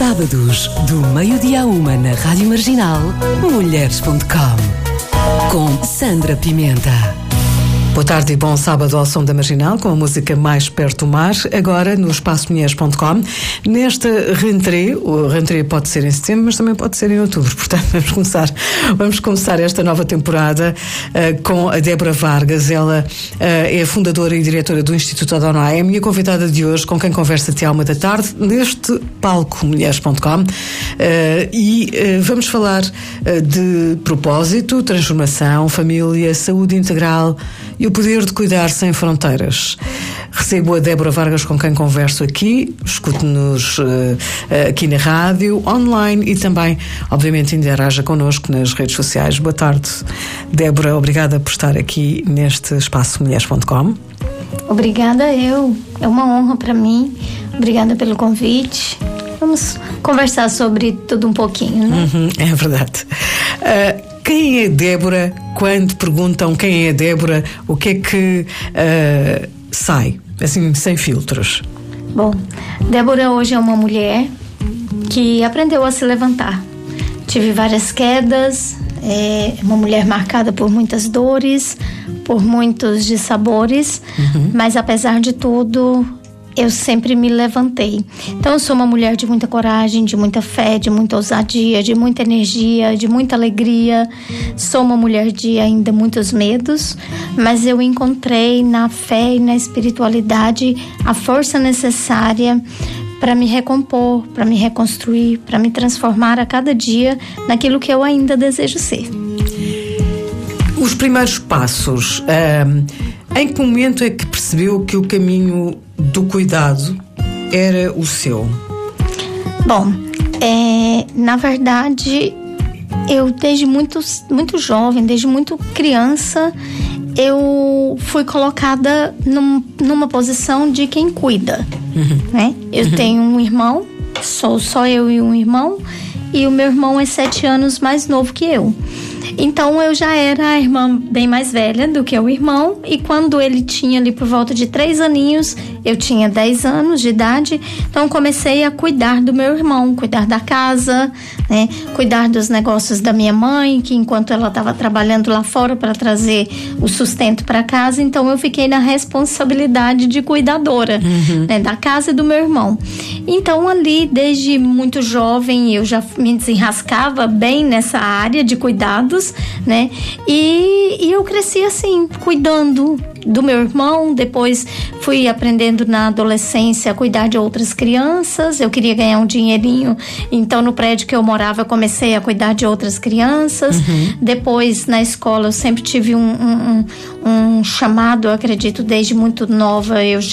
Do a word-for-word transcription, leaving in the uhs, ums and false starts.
sábados, do meio-dia a uma na Rádio Marginal, mulheres ponto com, com Sandra Pimenta. Boa tarde e bom sábado ao som da Marginal, com a música Mais Perto do Mar, agora no espaço mulheres ponto com. Nesta rentrée, o rentrée pode ser em setembro, mas também pode ser em outubro, portanto vamos começar, vamos começar esta nova temporada uh, com a Débora Vargas. Ela uh, é fundadora e diretora do Instituto Adonai, é a minha convidada de hoje, com quem conversa até à uma da tarde, neste palco mulheres ponto com, uh, e uh, vamos falar uh, de propósito, transformação, família, saúde integral e o poder de cuidar sem fronteiras. Recebo a Débora Vargas, com quem converso aqui, escute-nos uh, uh, aqui na rádio, online e também, obviamente, interaja connosco nas redes sociais. Boa tarde, Débora, obrigada por estar aqui neste espaço mulheres ponto com. Obrigada eu, é uma honra para mim, obrigada pelo convite. Vamos conversar sobre tudo um pouquinho, né? Uhum, é verdade. Uh, Quem é Débora? Quando perguntam quem é Débora, o que é que uh, sai, assim, sem filtros? Bom, Débora hoje é uma mulher que aprendeu a se levantar. Tive várias quedas, é uma mulher marcada por muitas dores, por muitos dissabores, uhum. Mas apesar de tudo, eu sempre me levantei. Então eu sou uma mulher de muita coragem, de muita fé, de muita ousadia, de muita energia, de muita alegria. Sou uma mulher de ainda muitos medos, mas eu encontrei na fé e na espiritualidade a força necessária para me recompor, para me reconstruir, para me transformar a cada dia naquilo que eu ainda desejo ser. Os primeiros passos, um, em que momento é que percebeu que o caminho do cuidado era o seu? Bom, é, na verdade, eu desde muito, muito jovem, desde muito criança, eu fui colocada num, numa posição de quem cuida, uhum. né? Eu uhum. tenho um irmão, sou só eu e um irmão, e o meu irmão é sete anos mais novo que eu. Então eu já era a irmã bem mais velha do que o irmão, e quando ele tinha ali por volta de três aninhos, eu tinha dez anos de idade, então comecei a cuidar do meu irmão, cuidar da casa, né, cuidar dos negócios da minha mãe, que enquanto ela estava trabalhando lá fora para trazer o sustento para casa, então eu fiquei na responsabilidade de cuidadora, uhum. né, da casa e do meu irmão. Então ali, desde muito jovem, eu já me desenrascava bem nessa área de cuidados, né? E, e eu cresci assim, cuidando do meu irmão. Depois fui aprendendo na adolescência a cuidar de outras crianças. Eu queria ganhar um dinheirinho, então no prédio que eu morava eu comecei a cuidar de outras crianças. Uhum. Depois na escola eu sempre tive um, um, um chamado, eu acredito, desde muito nova eu